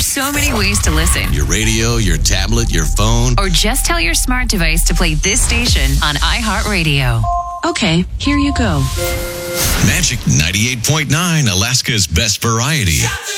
There's so many ways to listen. Your radio, your tablet, your phone. Or just tell your smart device to play this station on iHeartRadio. Okay, here you go. Magic 98.9, Alaska's best variety.